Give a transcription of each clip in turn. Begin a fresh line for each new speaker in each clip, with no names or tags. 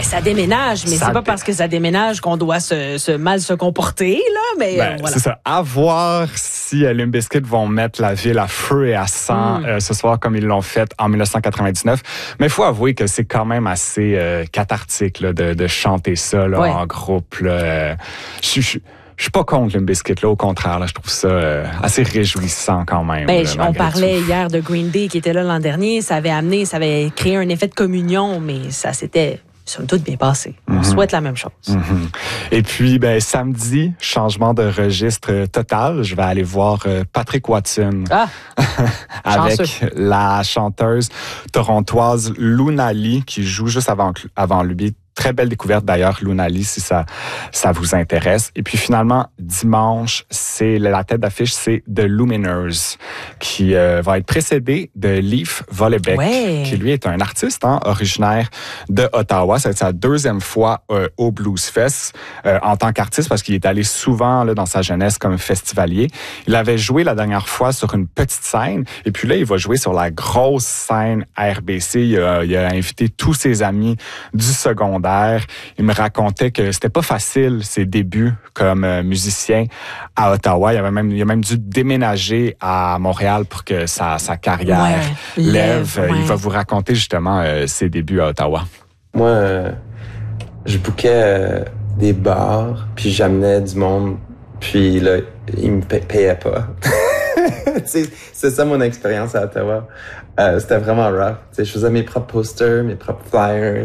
ça déménage, mais c'est pas parce que ça déménage qu'on doit mal se comporter, là, mais voilà.
C'est ça. À voir si Limp Bizkit vont mettre la ville à feu et à sang ce soir comme ils l'ont fait en 1999. Mais il faut avouer que c'est quand même assez cathartique là, de chanter ça là, en groupe. Là. Je suis pas contre Limp Bizkit, là, au contraire. Là, je trouve ça assez réjouissant quand même.
On parlait hier de Green Day qui était là l'an dernier. Ça avait créé un effet de communion, mais ça s'était somme toute bien passé. On souhaite la même chose.
Et puis, samedi, changement de registre total. Je vais aller voir Patrick Watson avec la chanteuse torontoise Luna Lee qui joue juste avant lui. Très belle découverte d'ailleurs, Luna Lee, si ça vous intéresse. Et puis finalement, dimanche, la tête d'affiche, c'est The Lumineers, qui va être précédé de Leif Vollebeck, qui lui est un artiste originaire de Ottawa. C'est sa deuxième fois au Blues Fest en tant qu'artiste, parce qu'il est allé souvent là, dans sa jeunesse comme festivalier. Il avait joué la dernière fois sur une petite scène, et puis là, il va jouer sur la grosse scène RBC. Il a invité tous ses amis du secondaire. Il me racontait que c'était pas facile ses débuts comme musicien à Ottawa. Il a même dû déménager à Montréal pour que sa carrière lève. Il va vous raconter justement ses débuts à Ottawa.
Moi, je bookais des bars, puis j'amenais du monde, puis là, ils me payaient pas. C'est ça mon expérience à Ottawa. C'était vraiment rough. Je faisais mes propres posters, mes propres flyers,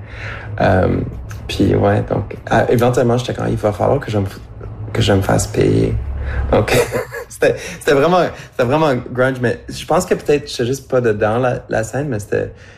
puis ouais, donc éventuellement j'étais quand il va falloir que je me fasse payer. Donc c'était vraiment grunge, mais je pense que peut-être je suis juste pas dedans la scène, mais c'était